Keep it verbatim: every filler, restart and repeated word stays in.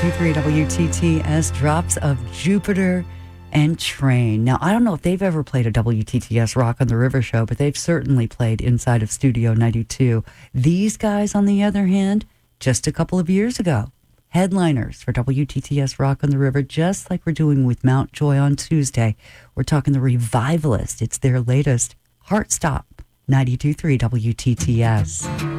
ninety-two point three W T T S, Drops of Jupiter and Train. Now, I don't know if they've ever played a W T T S Rock on the River show, but they've certainly played inside of Studio ninety-two. These guys, on the other hand, just a couple of years ago, headliners for W T T S Rock on the River, just like we're doing with Mount Joy on Tuesday. We're talking the Revivalist. It's their latest Heartstop, ninety-two point three W T T S.